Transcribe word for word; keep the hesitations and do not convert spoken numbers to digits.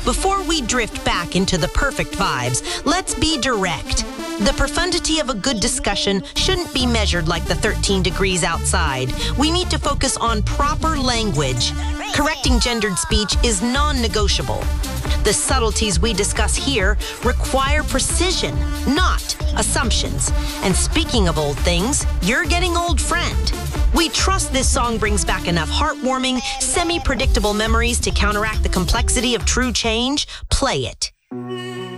Before we drift back into the perfect vibes, let's be direct. The profundity of a good discussion shouldn't be measured like the thirteen degrees outside. We need to focus on proper language. Correcting gendered speech is non-negotiable. The subtleties we discuss here require precision, not assumptions. And speaking of old things, you're getting old, friend. We trust this song brings back enough heartwarming, semi-predictable memories to counteract the complexity of true change. Play it.